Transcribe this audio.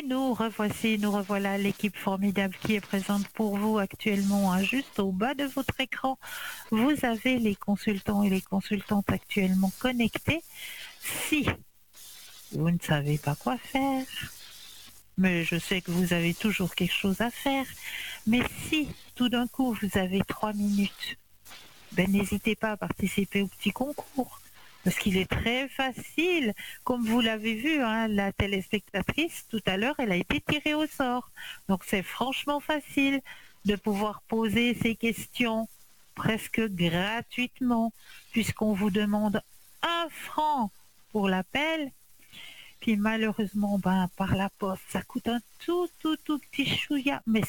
nous revoilà l'équipe formidable qui est présente pour vous actuellement, hein, juste au bas de votre écran. Vous avez les consultants et les consultantes actuellement connectés. Si vous ne savez pas quoi faire, mais je sais que vous avez toujours quelque chose à faire, mais si tout d'un coup vous avez 3 minutes, n'hésitez pas à participer au petit concours. Parce qu'il est très facile. Comme vous l'avez vu, hein, la téléspectatrice, tout à l'heure, elle a été tirée au sort. Donc c'est franchement facile de pouvoir poser ces questions presque gratuitement, puisqu'on vous demande 1 franc pour l'appel. Puis malheureusement, par la poste, ça coûte un tout petit chouïa, mais